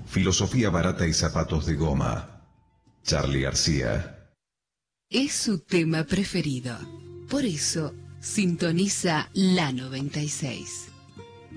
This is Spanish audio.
filosofía barata y zapatos de goma. Charly García. Es su tema preferido. Por eso sintoniza la 96.